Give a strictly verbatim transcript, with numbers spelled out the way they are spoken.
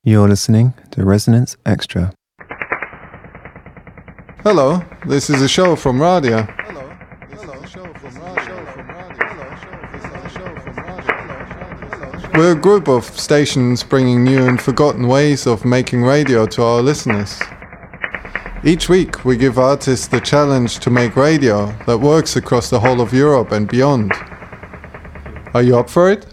You're listening to Resonance Extra. Hello, this is a show from Radio. We're a group of stations bringing new and forgotten ways of making radio to our listeners. Each week we give artists the challenge to make radio that works across the whole of Europe and beyond. Are you up for it?